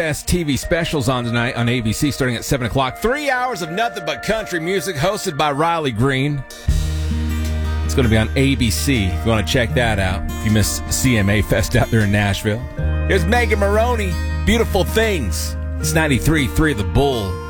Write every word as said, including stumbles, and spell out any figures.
Best T V specials on tonight on A B C starting at seven o'clock. Three hours of nothing but country music hosted by Riley Green. It's going to be on A B C if you want to check that out. If you miss C M A Fest out there in Nashville. Here's Megan Maroney, Beautiful Things. It's ninety-three point three The Bull.